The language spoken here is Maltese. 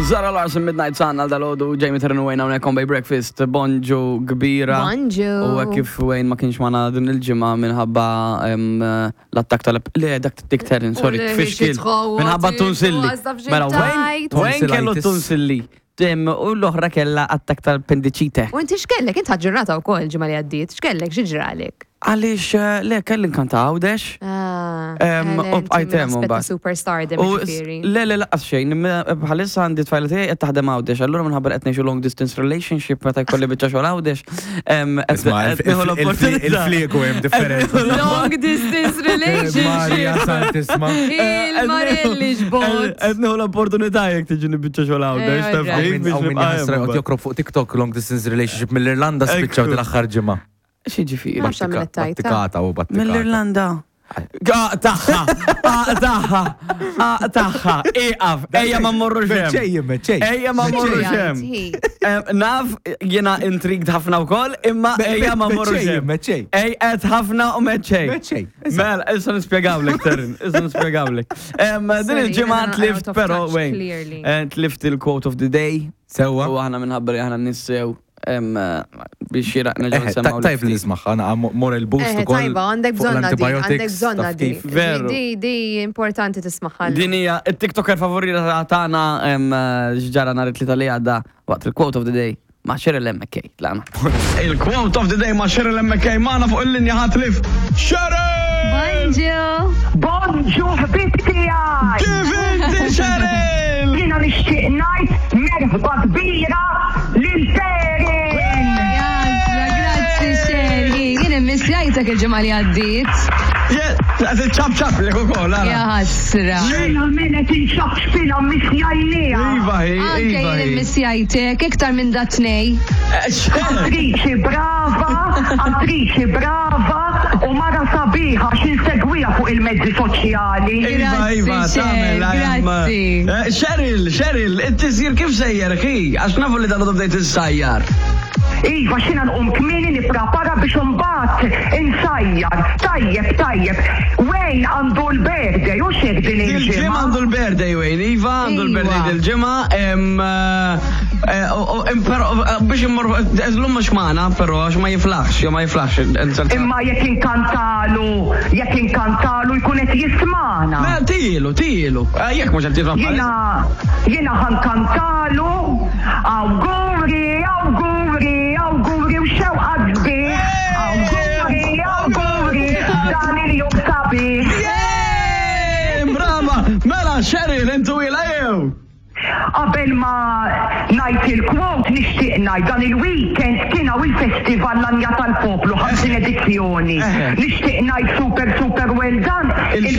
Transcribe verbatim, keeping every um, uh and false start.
Zara Larson Midnight Sun għal dal-ħodu Jamie Terran Wayne għawnek on by breakfast Bonġu kbira Bonġu u kif Wayne ma kienx maħna din il-ġimma minħabba l-attak tal- le, dak tik Terran, sorry, tfixkil minħabba tunsilli mela Wayne Wayne kellu tunsilli u l-oħra kella attak tal-pendicite u inti x'kellek inti ħaġġurnata wkoll ġimgħa li għaddiet x'kellek x'ġralek għaliex le kelli nkanta għawdex u b'ajtem u bat superstar dem ġifieri le le laqqas xejn bħalissa għandi tfajla tiegħi qed taħdem għawdex allura minħabba qed ngħixu long distance relationship meta jkolli biċċa xogħol għawdex il-flieku hemm differenti. Long distance relationship. Marja Santisma. Il-Marelli ġbot. Qed nieħu l-opportunità jekk tiġini biċċa xogħol għawdex taf kif biex nibqa' jokrob fuq TikTok long distance relationship mill-Irlanda spiċċaw dil-aħħar ġimgħa. Xieġifiri? Battikata u battikata. Mill-Irlanda. Taħħa, taħħa, taħħa, iqaf, ejja ma morru xem. Meċċej, meċċej. Ejja ma morru xem. Naf, jena intrigued ħafna u koll, imma ejja ma morru xem. Meċċej. Ej, et ħafna u meċċej. Meċċej. Mel, issa nispiegawlek, Terin, issa nispiegawlek. Din il-ġimma tlift, pero, wejn, tlift il-quote of the day. Sewa. U ħana minħabbar ħana nissew. biex jiraqna ġon semmaw. Tajb li nismaħ, għana moral boost u koll. Tajba, għandek bżonna di, għandek bżonna di. Veru. Di, di importanti tismaħħal. Din hija il-TikToker favorita tagħna ġara nhar it-tlieta li għadda waqt il-quote of the day. Ma' Cheryl M K, lana. Il-quote of the day ma' Cheryl M K, maħna fuq il-linja ħatlif. Cheryl! Bonġu! Bonġu ħbibti għaj! Kif inti, Cheryl? Jina nixtieq ngħid merħba kbira lil-Terin! Grazzi, Sherry. Jien immissjajtek il-ġimgħa li għaddiet. Għad ċab-ċab li kukol, għara. Ja, ħassra. Jena minnet inċab xpina missjajnija. Iva, iva. Anke jien immissjajtek, iktar minn datnej. Attriċi brava, attriċi brava, u mara sabiħa xin segwija fuq il-mezzi soċjali. Iva, iva, tamel, grazzi. Cheryl, Cheryl, inti sir kif sejjer, ki? Għax nafu li dal-għodu bdejt il-sajjar. Iva, xina nqum kmini niprapara biex umbat insajjar. Tajjeb, tajjeb. Wejn għandu l-birthday, u xek din il-ġimma? Il-ġimma għandu l-birthday, Wejn. Iva, għandu l-birthday il-ġimma. Biex immur, l-lum mux maħna, pero għax ma jiflaħx, ma jiflaħx. Imma jek inkantalu, jek inkantalu jkun qed jismana. Ma tilu, tilu. Jek mux għal tisma. Jena, jena ħankantalu, awguri, awguri, awguri, u xew għadbi, awguri, awguri, dan il-jum sabi. Brava, mela, Cheryl, intu ila jew. Qabel ma najt il-quote nixtieq ngħid dan il-weekend kien hawn il-festival l-Anja tal-Poplu ħamsin edizzjoni. Nixtieq ngħid super super well done.